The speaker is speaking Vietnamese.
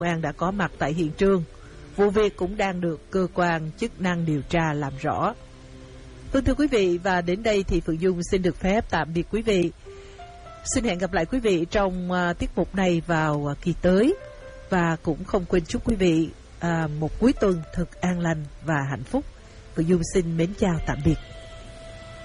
An đã có mặt tại hiện trường. Vụ việc cũng đang được cơ quan chức năng điều tra làm rõ. Vâng, thưa quý vị, và đến đây thì Phượng Dung xin được phép tạm biệt quý vị. Xin hẹn gặp lại quý vị trong tiết mục này vào kỳ tới. Và cũng không quên chúc quý vị một cuối tuần thật an lành và hạnh phúc. Phượng Dung xin mến chào tạm biệt.